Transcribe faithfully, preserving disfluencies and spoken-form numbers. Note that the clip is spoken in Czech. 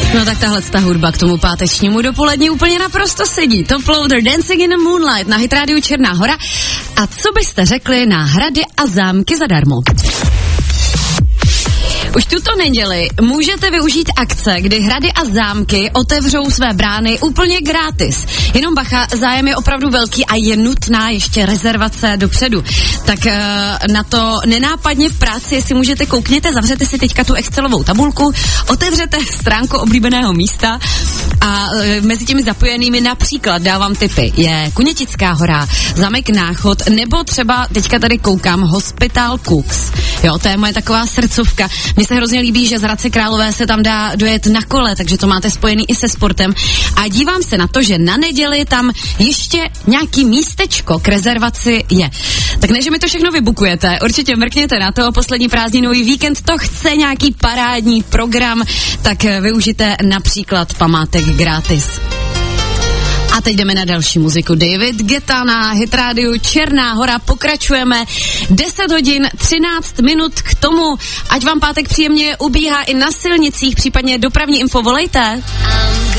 No tak tahle ta hudba k tomu pátečnímu dopolední úplně naprosto sedí. Top Loader, Dancing in the Moonlight na Hit rádiu Černá Hora. A co byste řekli na hrady a zámky zadarmo? Už tuto neděli můžete využít akce, kdy hrady a zámky otevřou své brány úplně gratis. Jenom bacha, zájem je opravdu velký a je nutná ještě rezervace dopředu. Tak uh, na to nenápadně v práci si můžete, koukněte, zavřete si teďka tu Excelovou tabulku, otevřete stránku oblíbeného místa a uh, mezi těmi zapojenými například dávám tipy. Je Kunětická hora, zámek Náchod, nebo třeba teďka tady koukám Hospital Cooks. Jo, to je moje taková srdcovka. Mně se hrozně líbí, že z Hradce Králové se tam dá dojet na kole, takže to máte spojený i se sportem. A dívám se na to, že na neděli tam ještě nějaký místečko k rezervaci je. Tak ne, že mi to všechno vybukujete, určitě mrkněte na to, poslední prázdninový víkend to chce nějaký parádní program, tak využijte například památek gratis. A teď jdeme na další muziku. David Guetta na Hit rádiu Černá Hora. Pokračujeme. deset hodin třináct minut k tomu, ať vám pátek příjemně ubíhá i na silnicích, případně dopravní info volejte.